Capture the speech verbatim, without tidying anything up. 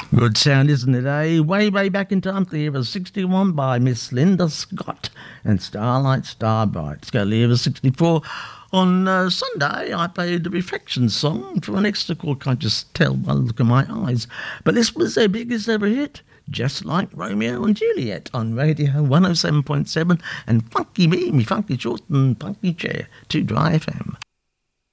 Good sound, isn't it, eh? Way, way back in time, Clear sixty-one by Miss Linda Scott and Starlight Starbright. Let's go Clear sixty-four. On uh, Sunday, I played the Reflections song from an extra chord. Can't just tell by the look of my eyes. But this was their biggest ever hit, Just Like Romeo and Juliet, on Radio one oh seven point seven and Funky Me, me funky short and funky chair, to Dry F M.